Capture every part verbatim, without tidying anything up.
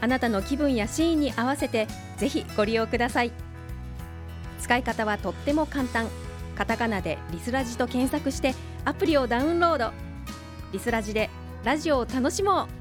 あなたの気分やシーンに合わせてぜひご利用ください。使い方はとっても簡単。カタカナでリスラジと検索してアプリをダウンロード。リスラジでラジオを楽しもう。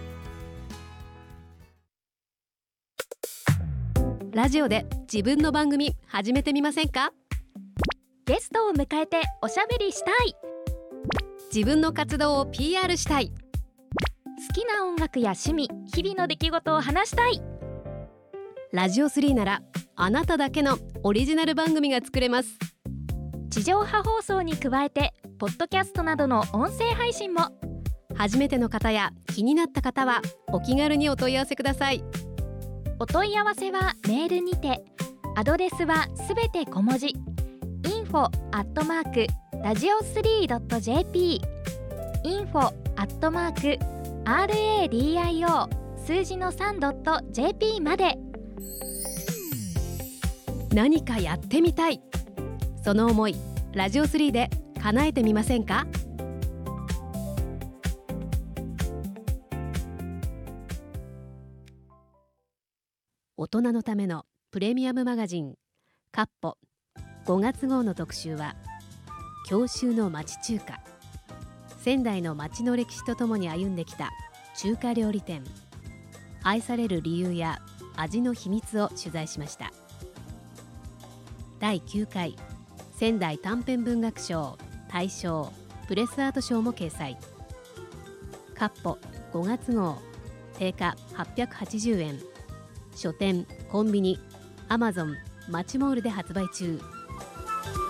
ラジオで自分の番組始めてみませんか？ ゲストを迎えておしゃべりしたい。 自分の活動を ピーアール したい。 好きな音楽や趣味、日々の出来事を話したい。 ラジオスリーならあなただけのオリジナル番組が作れます。 地上波放送に加えてポッドキャストなどの音声配信も。 初めての方や気になった方はお気軽にお問い合わせください。 お問い合わせはメールにて。アドレスはすべて小文字 インフォ アットマーク ラジオスリー ドット ジェーピー インフォ アットマーク ラディオ 数字の さん ドット ジェーピー まで。 何かやってみたい、その思いラジオスリーで叶えてみませんか？大人のためのプレミアムマガジンカッポごがつ号の特集は、郷愁の町中華。仙台の町の歴史とともに歩んできた中華料理店、愛される理由や味の秘密を取材しました。だいきゅうかい仙台短編文学賞大賞プレスアート賞も掲載。カッポごがつ号、定価はっぴゃくはちじゅうえん、書店、コンビニ、アマゾン、マチモールで発売中。